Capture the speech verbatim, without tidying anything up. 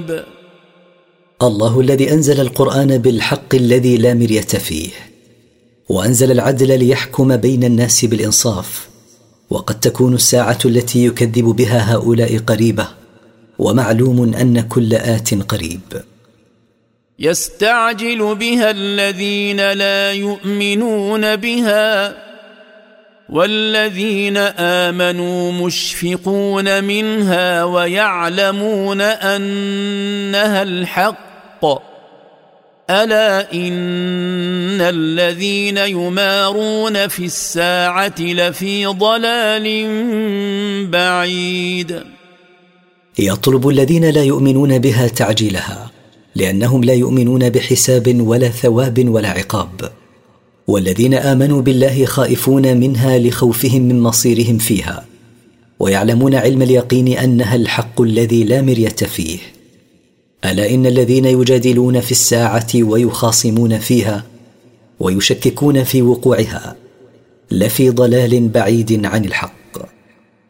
الله الذي أنزل القرآن بالحق الذي لا مرية فيه، وأنزل العدل ليحكم بين الناس بالإنصاف، وقد تكون الساعة التي يكذب بها هؤلاء قريبة، ومعلوم أن كل آت قريب. يستعجل بها الذين لا يؤمنون بها، والذين آمنوا مشفقون منها ويعلمون أنها الحق، ألا إن الذين يمارون في الساعة لفي ضلال بعيد. يطلب الذين لا يؤمنون بها تعجيلها، لأنهم لا يؤمنون بحساب ولا ثواب ولا عقاب، والذين آمنوا بالله خائفون منها لخوفهم من مصيرهم فيها، ويعلمون علم اليقين أنها الحق الذي لا مرية فيه. ألا إن الذين يجادلون في الساعة ويخاصمون فيها ويشككون في وقوعها لفي ضلال بعيد عن الحق.